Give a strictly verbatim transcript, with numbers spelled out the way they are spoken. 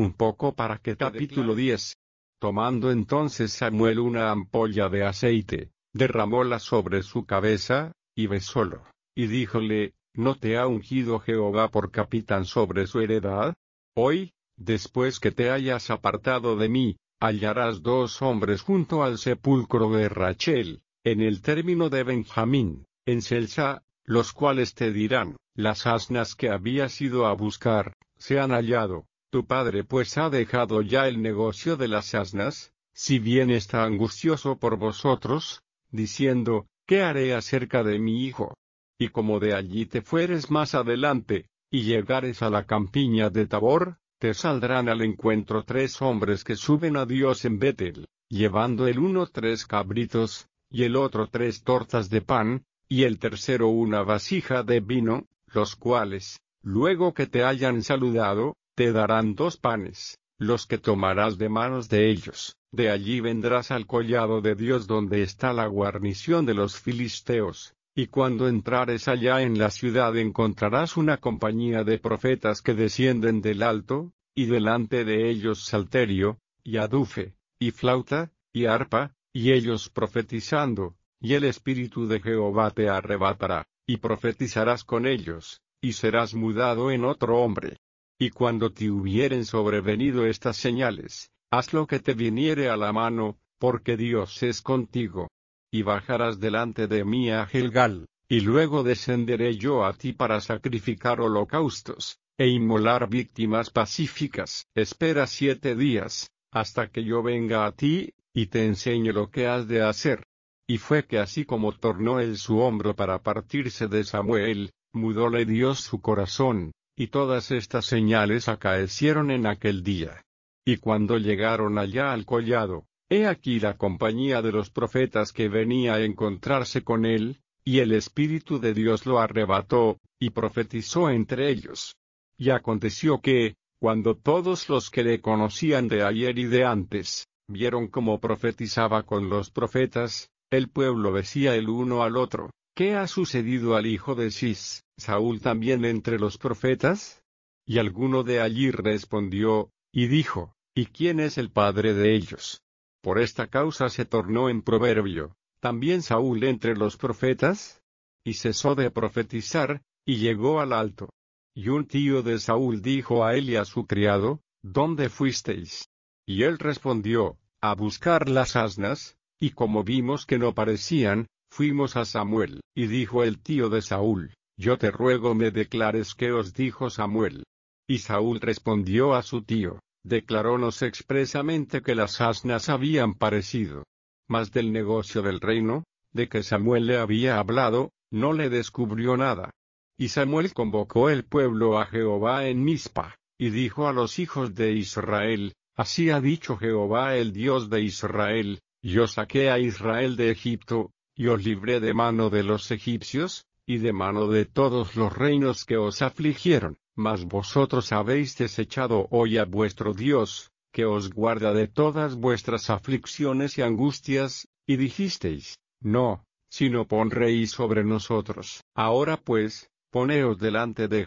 un poco para que capítulo diez. Tomando entonces Samuel una ampolla de aceite, derramóla sobre su cabeza, y besólo, y díjole, ¿no te ha ungido Jehová por capitán sobre su heredad? Hoy, después que te hayas apartado de mí, hallarás dos hombres junto al sepulcro de Rachel, en el término de Benjamín, en Selsa, los cuales te dirán, las asnas que habías ido a buscar, se han hallado. Tu padre pues ha dejado ya el negocio de las asnas, si bien está angustioso por vosotros, diciendo, ¿qué haré acerca de mi hijo? Y como de allí te fueres más adelante, y llegares a la campiña de Tabor, te saldrán al encuentro tres hombres que suben a Dios en Betel, llevando el uno tres cabritos, y el otro tres tortas de pan, y el tercero una vasija de vino, los cuales, luego que te hayan saludado, te darán dos panes, los que tomarás de manos de ellos. De allí vendrás al collado de Dios donde está la guarnición de los filisteos, y cuando entrares allá en la ciudad encontrarás una compañía de profetas que descienden del alto, y delante de ellos salterio, y adufe, y flauta, y arpa, y ellos profetizando, y el Espíritu de Jehová te arrebatará, y profetizarás con ellos, y serás mudado en otro hombre. Y cuando te hubieren sobrevenido estas señales, haz lo que te viniere a la mano, porque Dios es contigo. Y bajarás delante de mí a Gilgal, y luego descenderé yo a ti para sacrificar holocaustos, e inmolar víctimas pacíficas. Espera siete días, hasta que yo venga a ti, y te enseñe lo que has de hacer. Y fue que así como tornó él su hombro para partirse de Samuel, mudóle Dios su corazón. Y todas estas señales acaecieron en aquel día. Y cuando llegaron allá al collado, he aquí la compañía de los profetas que venía a encontrarse con él, y el Espíritu de Dios lo arrebató, y profetizó entre ellos. Y aconteció que, cuando todos los que le conocían de ayer y de antes, vieron cómo profetizaba con los profetas, el pueblo decía el uno al otro, ¿qué ha sucedido al hijo de Cis, Saúl también entre los profetas? Y alguno de allí respondió, y dijo, ¿y quién es el padre de ellos? Por esta causa se tornó en proverbio, ¿también Saúl entre los profetas? Y cesó de profetizar, y llegó al alto. Y un tío de Saúl dijo a él y a su criado, ¿dónde fuisteis? Y él respondió, a buscar las asnas, y como vimos que no parecían, fuimos a Samuel. Y dijo el tío de Saúl, yo te ruego me declares qué os dijo Samuel. Y Saúl respondió a su tío, declarónos expresamente que las asnas habían parecido. Mas del negocio del reino, de que Samuel le había hablado, no le descubrió nada. Y Samuel convocó el pueblo a Jehová en Mizpa, y dijo a los hijos de Israel, así ha dicho Jehová el Dios de Israel, yo saqué a Israel de Egipto, y os libré de mano de los egipcios, y de mano de todos los reinos que os afligieron, mas vosotros habéis desechado hoy a vuestro Dios, que os guarda de todas vuestras aflicciones y angustias, y dijisteis, no, sino pon rey sobre nosotros. Ahora pues, poneos delante de